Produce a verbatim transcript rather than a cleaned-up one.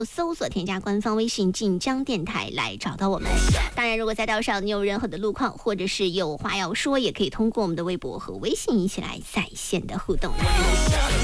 搜索添加官方微信晋江电台来找到我们。当然，如果在道上你有任何的路况，或者是有话要说，也可以通过我们的微博和微信一起来在线的互动。